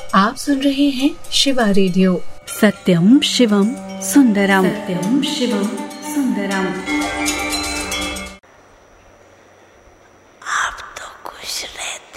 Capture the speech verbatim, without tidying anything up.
आप सुन रहे हैं शिवा रेडियो। सत्यम शिवम सुंदरम, सत्यम शिवम सुंदरम। आप तो खुश रहते